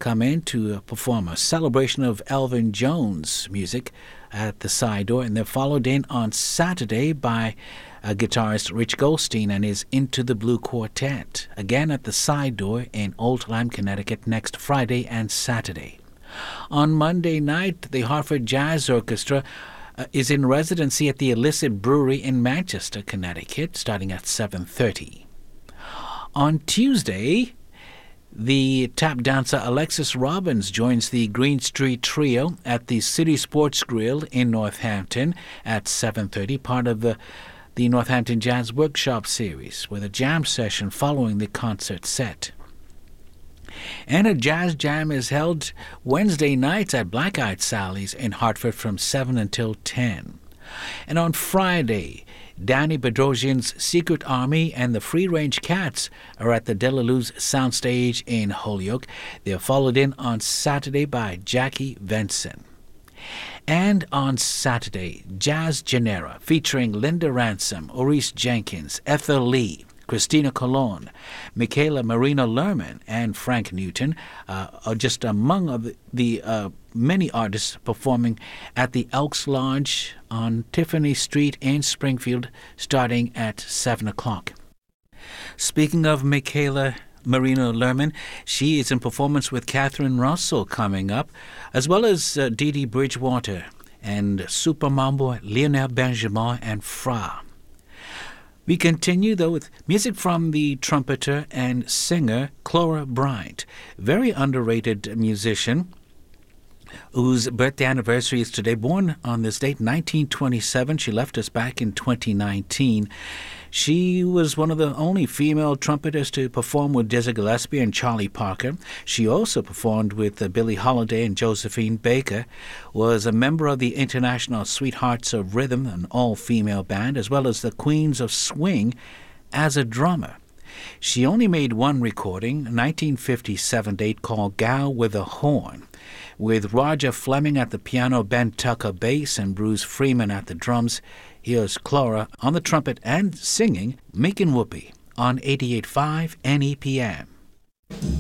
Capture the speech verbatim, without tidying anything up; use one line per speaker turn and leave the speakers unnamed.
come in to perform a celebration of Elvin Jones music at the side door, and they're followed in on Saturday by uh, guitarist Rich Goldstein and his Into the Blue Quartet, again at the side door in Old Lyme, Connecticut, next Friday and Saturday. On Monday night, the Hartford Jazz Orchestra uh, is in residency at the Illicit Brewery in Manchester, Connecticut, starting at seven thirty. On Tuesday, the tap dancer Alexis Robbins joins the Green Street Trio at the City Sports Grill in Northampton at seven thirty, part of the, the Northampton Jazz Workshop Series, with a jam session following the concert set. And a jazz jam is held Wednesday nights at Black Eyed Sally's in Hartford from seven until ten. And on Friday, Danny Bedrosian's Secret Army and the Free Range Cats are at the Delaluz Soundstage in Holyoke. They're followed in on Saturday by Jackie Venson. And on Saturday, Jazz Genera featuring Linda Ransom, Maurice Jenkins, Ethel Lee, Christina Colon, Michaela Marina Lerman, and Frank Newton uh, are just among of the, the uh, many artists performing at the Elks Lodge on Tiffany Street in Springfield, starting at seven o'clock. Speaking of Michaela Marina Lerman, she is in performance with Catherine Russell coming up, as well as uh, Dee Dee Bridgewater and Super Mambo, Lionel Benjamin, and Fra. We continue, though, with music from the trumpeter and singer Clora Bryant, very underrated musician whose birthday anniversary is today. Born on this date, nineteen twenty-seven. She left us back in twenty nineteen. She was one of the only female trumpeters to perform with Dizzy Gillespie and Charlie Parker. She also performed with uh, Billie Holiday and Josephine Baker, was a member of the International Sweethearts of Rhythm, an all-female band, as well as the Queens of Swing as a drummer. She only made one recording, a nineteen fifty-seven date called Gal with a Horn, with Roger Fleming at the piano, Ben Tucker bass, and Bruce Freeman at the drums. Here's Clora on the trumpet and singing Makin' Whoopee on eighty-eight point five N E P M.